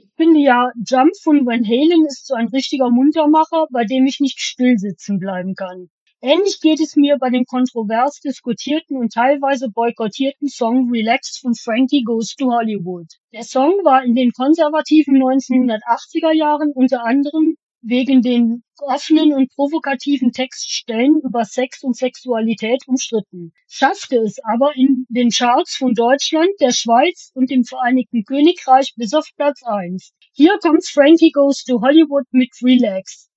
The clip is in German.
Finde ja, Jump von Van Halen ist so ein richtiger Muntermacher, bei dem ich nicht still sitzen bleiben kann. Ähnlich geht es mir bei dem kontrovers diskutierten und teilweise boykottierten Song Relax von Frankie Goes to Hollywood. Der Song war in den konservativen 1980er Jahren unter anderem wegen den offenen und provokativen Textstellen über Sex und Sexualität umstritten, schaffte es aber in den Charts von Deutschland, der Schweiz und dem Vereinigten Königreich bis auf Platz 1. Hier kommt Frankie Goes to Hollywood mit Relax.